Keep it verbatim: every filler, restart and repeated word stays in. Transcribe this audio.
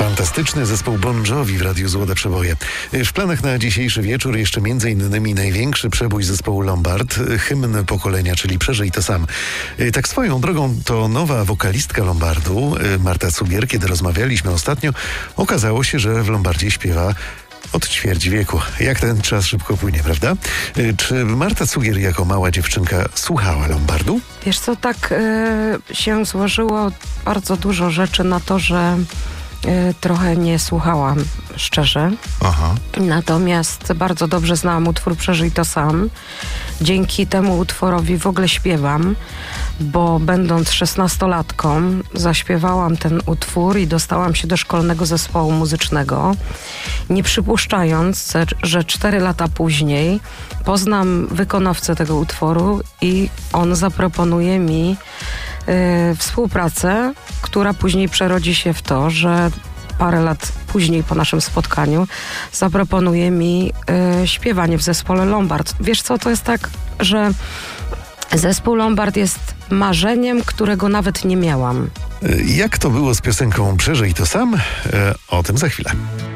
Fantastyczny zespół Bon Jovi w Radiu Złote Przeboje. W planach na dzisiejszy wieczór jeszcze między innymi największy przebój zespołu Lombard, hymn pokolenia, czyli Przeżyj to sam. Tak swoją drogą to nowa wokalistka Lombardu, Marta Cugier. Kiedy rozmawialiśmy ostatnio, okazało się, że w Lombardzie śpiewa od ćwierć wieku. Jak ten czas szybko płynie, prawda? Czy Marta Cugier jako mała dziewczynka słuchała Lombardu? Wiesz co, tak y, się złożyło bardzo dużo rzeczy na to, że y, trochę nie słuchałam, szczerze. Aha. Natomiast bardzo dobrze znałam utwór Przeżyj to sam. Dzięki temu utworowi w ogóle śpiewam, bo będąc szesnastolatką zaśpiewałam ten utwór i dostałam się do szkolnego zespołu muzycznego, nie przypuszczając, że cztery lata później poznam wykonawcę tego utworu i on zaproponuje mi y, współpracę, która później przerodzi się w to, że parę lat później po naszym spotkaniu zaproponuje mi y, śpiewanie w zespole Lombard. Wiesz co, to jest tak, że zespół Lombard jest marzeniem, którego nawet nie miałam. Jak to było z piosenką Przeżyj to sam? O tym za chwilę.